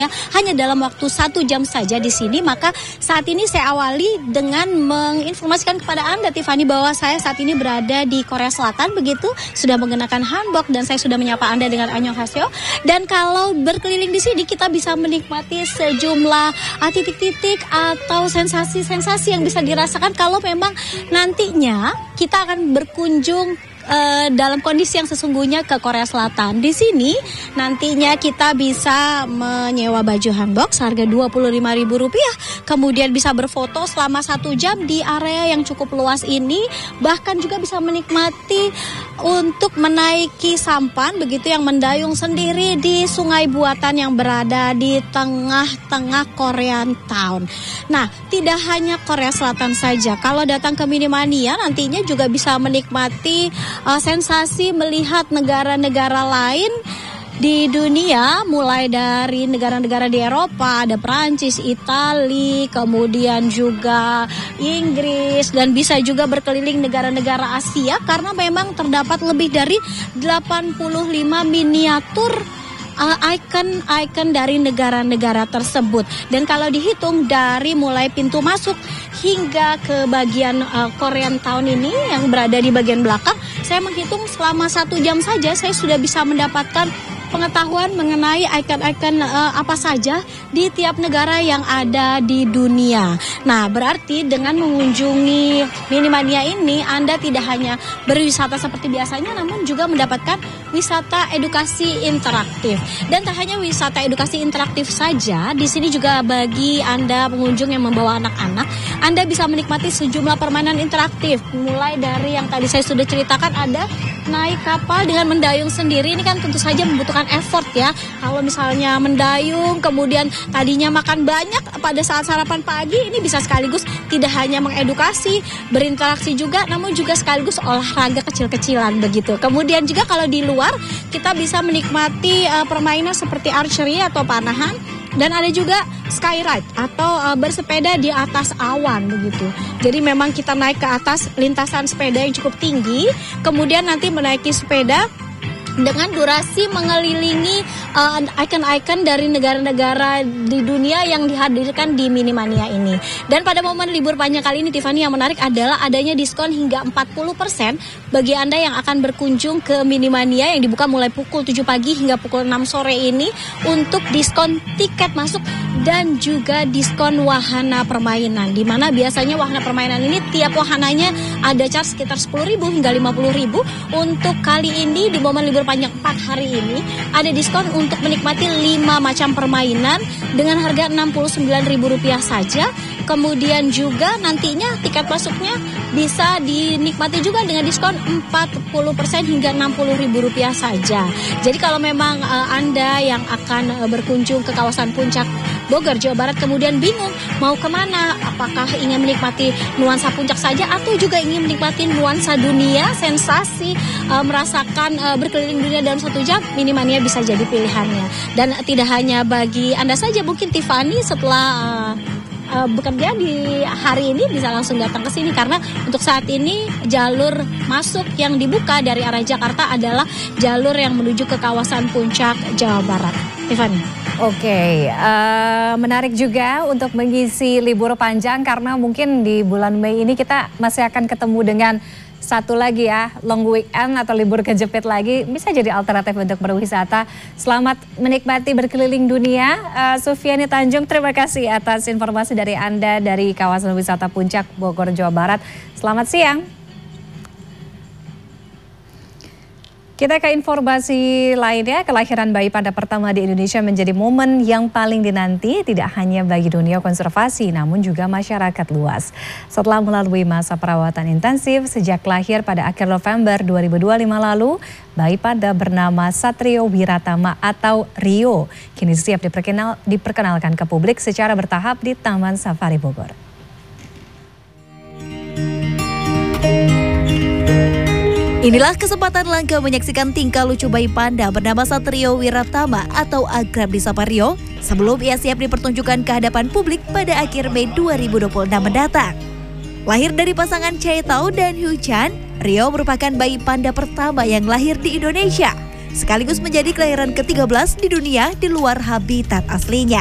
hanya dalam waktu 1 jam saja di sini. Maka saat ini saya awali dengan menginformasikan kepada Anda, Tiffany, bahwa saya saat ini berada di Korea Selatan, begitu, sudah mengenakan hanbok dan saya sudah menyapa Anda dengan annyeonghaseyo. Dan kalau berkeliling di sini kita bisa menikmati sejumlah titik-titik atau sensasi-sensasi yang bisa dirasakan kalau memang nantinya kita akan berkunjung dalam kondisi yang sesungguhnya ke Korea Selatan. Di sini nantinya kita bisa menyewa baju hanbok seharga Rp25.000, kemudian bisa berfoto selama 1 jam di area yang cukup luas ini, bahkan juga bisa menikmati untuk menaiki sampan begitu yang mendayung sendiri di sungai buatan yang berada di tengah-tengah Korean Town. Nah, tidak hanya Korea Selatan saja, kalau datang ke Minimania nantinya juga bisa menikmati sensasi melihat negara-negara lain di dunia, mulai dari negara-negara di Eropa, ada Perancis, Italia, kemudian juga Inggris, dan bisa juga berkeliling negara-negara Asia karena memang terdapat lebih dari 85 miniatur ikon-ikon dari negara-negara tersebut. Dan kalau dihitung dari mulai pintu masuk hingga ke bagian Korean Town ini yang berada di bagian belakang, saya menghitung selama 1 jam saja saya sudah bisa mendapatkan pengetahuan mengenai ikon-ikon apa saja di tiap negara yang ada di dunia. Nah, berarti dengan mengunjungi Minimania ini Anda tidak hanya berwisata seperti biasanya, namun juga mendapatkan wisata edukasi interaktif. Dan tak hanya wisata edukasi interaktif saja, di sini juga bagi Anda pengunjung yang membawa anak-anak, Anda bisa menikmati sejumlah permainan interaktif. Mulai dari yang tadi saya sudah ceritakan, ada naik kapal dengan mendayung sendiri. Ini kan tentu saja membutuhkan effort ya. Kalau misalnya mendayung, kemudian tadinya makan banyak pada saat sarapan pagi, ini bisa sekaligus tidak hanya mengedukasi, berinteraksi juga, namun juga sekaligus olahraga kecil-kecilan begitu. Kemudian juga kalau di luar, kita bisa menikmati permainan seperti archery atau panahan, dan ada juga skyride atau bersepeda di atas awan begitu. Jadi memang kita naik ke atas lintasan sepeda yang cukup tinggi, kemudian nanti menaiki sepeda dengan durasi mengelilingi ikon-ikon dari negara-negara di dunia yang dihadirkan di Minimania ini. Dan pada momen libur panjang kali ini, Tiffany, yang menarik adalah adanya diskon hingga 40% bagi Anda yang akan berkunjung ke Minimania yang dibuka mulai pukul 7 pagi hingga pukul 6 sore ini, untuk diskon tiket masuk dan juga diskon wahana permainan, di mana biasanya wahana permainan ini tiap wahananya ada charge sekitar 10.000 hingga 50.000. Untuk kali ini di momen libur panjang 4 hari ini ada diskon untuk menikmati 5 macam permainan dengan harga Rp69.000 saja. Kemudian juga nantinya tiket masuknya bisa dinikmati juga dengan diskon 40% hingga Rp60.000 saja. Jadi kalau memang Anda yang akan berkunjung ke kawasan Puncak Bogor, Jawa Barat, kemudian bingung mau kemana, apakah ingin menikmati nuansa puncak saja atau juga ingin menikmati nuansa dunia, sensasi, merasakan berkeliling dunia dalam 1 jam, Minimania bisa jadi pilihannya. Dan tidak hanya bagi Anda saja, mungkin Tiffany setelah bekerja di hari ini bisa langsung datang ke sini, karena untuk saat ini jalur masuk yang dibuka dari arah Jakarta adalah jalur yang menuju ke kawasan Puncak, Jawa Barat. Tiffany. Oke, menarik juga untuk mengisi libur panjang, karena mungkin di bulan Mei ini kita masih akan ketemu dengan satu lagi ya, long weekend atau libur kejepit lagi, bisa jadi alternatif untuk berwisata. Selamat menikmati berkeliling dunia. Sufiani Tanjung, terima kasih atas informasi dari Anda dari kawasan wisata Puncak Bogor, Jawa Barat. Selamat siang. Kita ke informasi lainnya, kelahiran bayi panda pertama di Indonesia menjadi momen yang paling dinanti tidak hanya bagi dunia konservasi namun juga masyarakat luas. Setelah melalui masa perawatan intensif sejak lahir pada akhir November 2025 lalu, bayi panda bernama Satrio Wiratama atau Rio kini siap diperkenalkan ke publik secara bertahap di Taman Safari Bogor. Inilah kesempatan langka menyaksikan tingkah lucu bayi panda bernama Satrio Wiratama atau akrab disapa Rio sebelum ia siap dipertunjukkan ke hadapan publik pada akhir Mei 2026 mendatang. Lahir dari pasangan Chae Tao dan Hu Chan, Rio merupakan bayi panda pertama yang lahir di Indonesia. sekaligus menjadi kelahiran ke-13 di dunia di luar habitat aslinya.